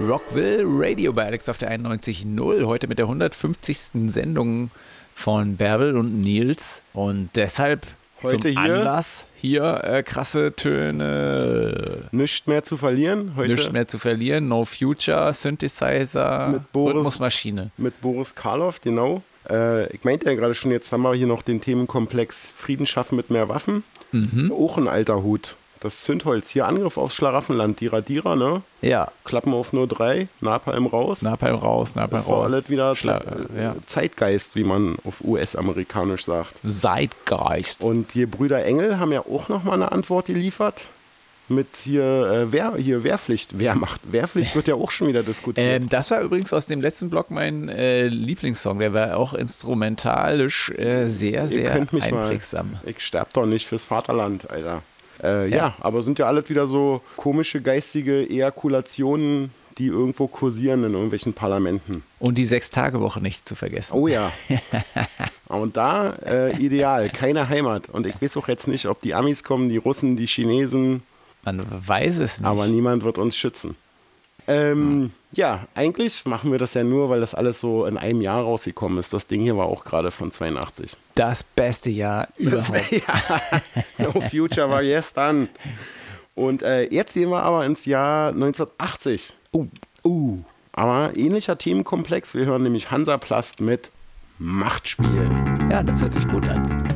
Rockville Radio bei Alex auf der 91.0. Heute mit der 150. Sendung von Bärbel und Nils. Und deshalb heute zum Anlass hier krasse Töne. Nichts mehr zu verlieren. Nichts mehr zu verlieren. No Future, Synthesizer, mit Rhythmusmaschine. Mit Boris Karloff, genau. Ich meinte ja gerade schon, jetzt haben wir hier noch den Themenkomplex Frieden schaffen mit mehr Waffen. Auch ein alter Hut. Das Zündholz. Hier Angriff aufs Schlaraffenland. Dira, ne? Ja. Klappen auf nur 3. Napalm raus. Napalm raus. Das ist doch alles wieder Zeitgeist, wie man auf US-amerikanisch sagt. Zeitgeist. Und die Brüder Engel haben ja auch nochmal eine Antwort geliefert. Mit hier Wehrpflicht. Wehrpflicht wird ja auch schon wieder diskutiert. Das war übrigens aus dem letzten Block mein Lieblingssong. Der war auch instrumentalisch sehr, sehr einprägsam. Ich sterb doch nicht fürs Vaterland, Alter. Ja, aber sind ja alles wieder so komische geistige Ejakulationen, die irgendwo kursieren in irgendwelchen Parlamenten. Und die 6-Tage-Woche nicht zu vergessen. Oh ja. Und da ideal, keine Heimat. Und ich weiß auch jetzt nicht, ob die Amis kommen, die Russen, die Chinesen. Man weiß es nicht. Aber niemand wird uns schützen. Ja, eigentlich machen wir das ja nur, weil das alles so in einem Jahr rausgekommen ist. Das Ding hier war auch gerade von 82. Das beste Jahr überhaupt. No Future war gestern. Und jetzt gehen wir aber ins Jahr 1980. Aber ähnlicher Themenkomplex. Wir hören nämlich Hansaplast mit Machtspiel. Ja, das hört sich gut an.